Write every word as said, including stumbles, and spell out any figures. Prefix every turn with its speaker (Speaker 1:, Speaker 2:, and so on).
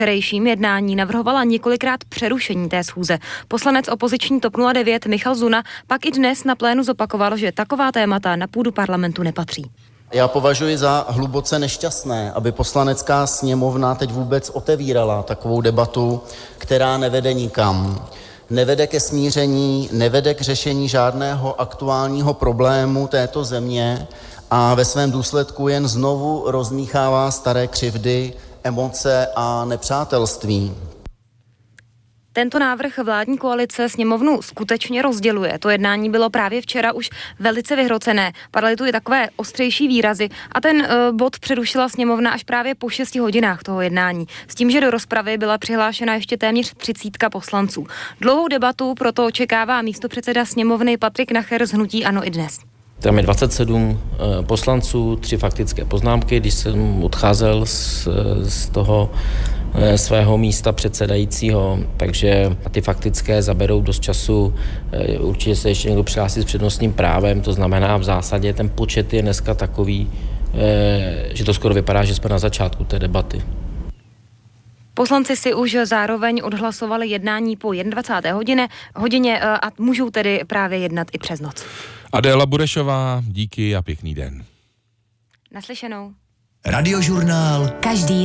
Speaker 1: včerejším jednání navrhovala několikrát přerušení té schůze. Poslanec opoziční TOP nula devět Michal Zuna pak i dnes na plénu zopakoval, že taková témata na půdu parlamentu nepatří.
Speaker 2: Já považuji za hluboce nešťastné, aby Poslanecká sněmovna teď vůbec otevírala takovou debatu, která nevede nikam. Nevede ke smíření, nevede k řešení žádného aktuálního problému této země a ve svém důsledku jen znovu rozmíchává staré křivdy, emoce a nepřátelství.
Speaker 1: Tento návrh vládní koalice sněmovnu skutečně rozděluje. To jednání bylo právě včera už velice vyhrocené. Padaly tu i takové ostřejší výrazy a ten uh, bod přerušila sněmovna až právě po šesti hodinách toho jednání. S tím, že do rozpravy byla přihlášena ještě téměř třicítka poslanců. Dlouhou debatu proto očekává místopředseda sněmovny Patrik Nacher z hnutí ANO i dnes.
Speaker 3: Tam je dvacet sedm poslanců, tři faktické poznámky, když jsem odcházel z, z toho svého místa předsedajícího, takže ty faktické zaberou dost času, určitě se ještě někdo přihlásí s přednostním právem, to znamená v zásadě ten počet je dneska takový, že to skoro vypadá, že jsme na začátku té debaty.
Speaker 1: Poslanci si už zároveň odhlasovali jednání po dvacáté první hodině, hodině a můžou tedy právě jednat i přes noc.
Speaker 4: Adéla Burešová, díky a pěkný den.
Speaker 1: Naslyšenou.
Speaker 5: Radiožurnál. Každý